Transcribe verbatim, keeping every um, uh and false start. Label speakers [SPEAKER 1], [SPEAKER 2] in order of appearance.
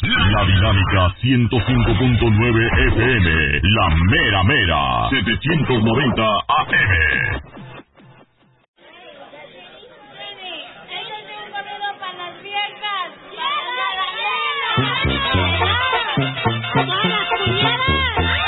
[SPEAKER 1] La Dinámica ciento cinco punto nueve F M, la mera mera, setecientos noventa A M.
[SPEAKER 2] ¡Para las